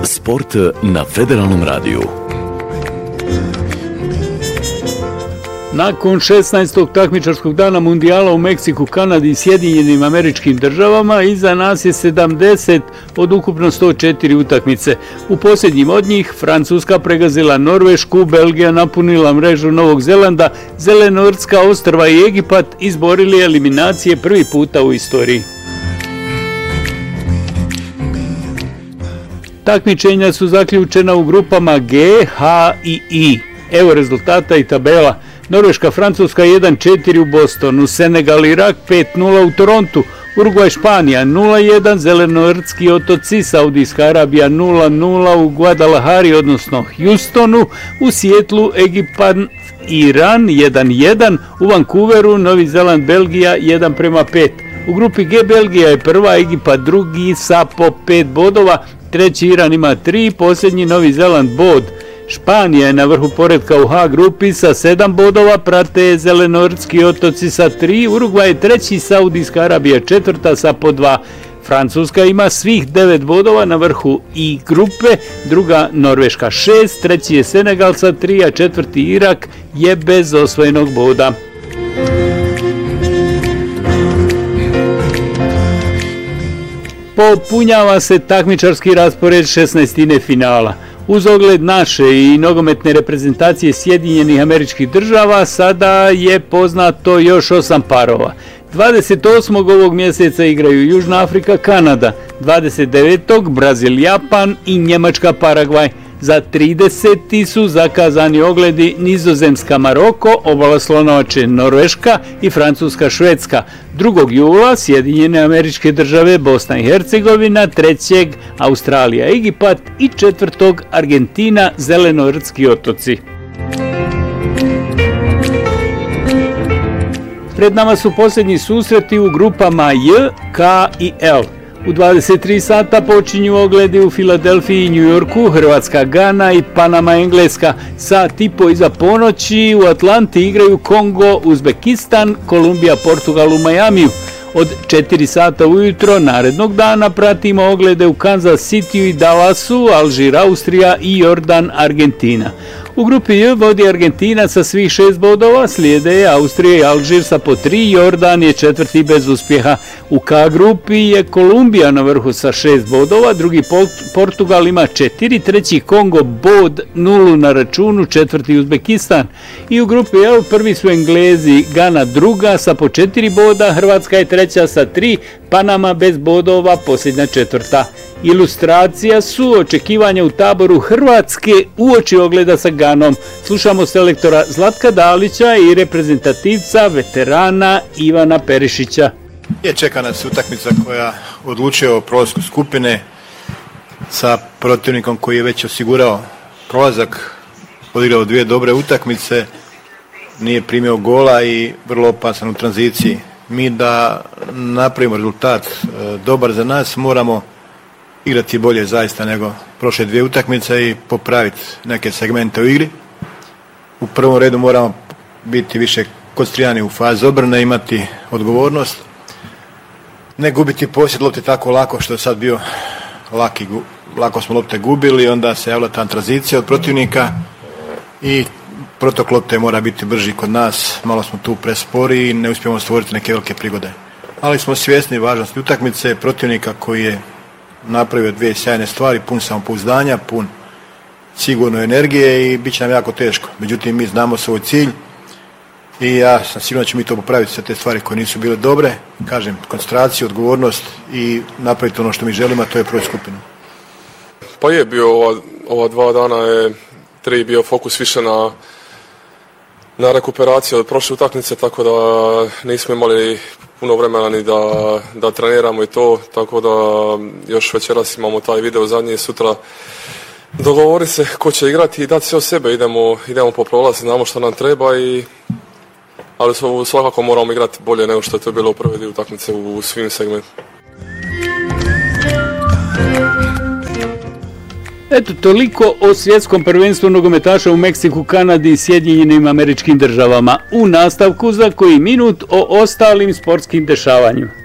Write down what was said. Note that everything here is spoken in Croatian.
Sport na Federalnom radiju. Nakon 16. takmičarskog dana mundijala u Meksiku, Kanadi i Sjedinjenim Američkim Državama, iza nas je 70 od ukupno 104 utakmice. U posljednjim od njih Francuska pregazila Norvešku, Belgija napunila mrežu Novog Zelanda, Zelenortska ostrva i Egipat izborili eliminacije prvi puta u istoriji. Takmičenja su zaključena u grupama G, H i I. Evo rezultata i tabela. Norveška, Francuska 1-4 u Bostonu, Senegal, Irak 5-0 u Torontu, Urugvaj, Španija 0-1, Zelenortski otoci, Saudijska Arabija 0-0 u Guadalajari, odnosno Houstonu, u Sijetlu, Egipat, Iran 1-1, u Vancouveru, Novi Zeland, Belgija 1:5. U grupi G Belgija je prva, Egipat drugi sa po 5 bodova, treći Iran ima 3, posljednji Novi Zeland bod. Španija je na vrhu poretka u H grupi sa 7 bodova, prate Zelenortski otoci sa 3, Urugvaj je treći, Saudijska Arabija četvrta sa po 2. Francuska ima svih 9 bodova na vrhu I grupe, druga Norveška 6, treći je Senegal sa 3, a četvrti Irak je bez osvojenog boda. Popunjava se takmičarski raspored 16. finala. Uz ogled naše i nogometne reprezentacije Sjedinjenih Američkih Država sada je poznato još 8 parova. 28. ovog mjeseca igraju Južna Afrika, Kanada, 29. Brazil, Japan i Njemačka, Paragvaj. Za 30. su zakazani ogledi Nizozemska, Maroko, Obala Slonovače, Norveška i Francuska, Švedska. 2. jula Sjedinjene Američke Države, Bosna i Hercegovina, 3. Australija, Egipat i 4. Argentina, Zelenortski otoci. Pred nama su posljednji susreti u grupama J, K i L. U 23 sata počinju ogledi u Filadelfiji i New Yorku, Hrvatska, Gana i Panama, Engleska. Sat i po iza ponoći u Atlanti igraju Kongo, Uzbekistan, Kolumbija, Portugal u Majamiju. Od 4 sata ujutro narednog dana pratimo oglede u Kansas Cityu i Dallasu, Alžir, Austrija i Jordan, Argentina. U grupi J vodi Argentina sa svih 6 bodova, slijede Austrija i Alžir sa po 3, Jordan je četvrti bez uspjeha. U K grupi je Kolumbija na vrhu sa 6 bodova, drugi Portugal ima 4, treći Kongo bod 0 na računu, četvrti Uzbekistan. I u grupi L prvi su Englezi, Gana druga sa po 4 boda, Hrvatska je treća sa 3, Panama bez bodova, posljednja četvrta. Ilustracija su očekivanja u taboru Hrvatske uoči ogleda sa Ganom. Slušamo selektora Zlatka Dalića i reprezentativca veterana Ivana Perišića. Čeka nas utakmica koja odlučuje o prolasku skupine sa protivnikom koji je već osigurao prolazak, odigrao 2 dobre utakmice, nije primio gola i vrlo opasan u tranziciji. Mi da napravimo rezultat dobar za nas moramo igrati bolje zaista nego prošle 2 utakmice i popraviti neke segmente u igri. U prvom redu moramo biti više koncentrirani u fazi obrane, imati odgovornost, ne gubiti posjed lopte tako lako što je sad bio lako smo lopte gubili, onda se javila ta tranzicija od protivnika i protok lopte mora biti brži kod nas, malo smo tu prespori i ne uspijemo stvoriti neke velike prigode. Ali smo svjesni važnosti utakmice, protivnika koji je napravio 2 sjajne stvari, pun samopouzdanja, pun sigurno energije i bit će nam jako teško. Međutim, mi znamo svoj cilj i ja sam sigurno da ćemo mi to popraviti sve te stvari koje nisu bile dobre. Kažem, koncentraciju, odgovornost i napraviti ono što mi želimo, a to je proći skupinu. Pa je bio ova 2 dana je 3 bio fokus više na rekuperaciju od prošle utakmice, tako da nismo imali puno vremena ni da treniramo i to, tako da još večeras imamo taj video zadnji, sutra dogovori se ko će igrati i dati sve od sebe, idemo po prolazi, znamo što nam treba, ali svakako moramo igrati bolje nego što je to bilo u prve 2 utakmice u svim segmentima. Eto, toliko o svjetskom prvenstvu nogometaša u Meksiku, Kanadi i Sjedinjenim Američkim Državama. U nastavku za koji minut o ostalim sportskim dešavanjima.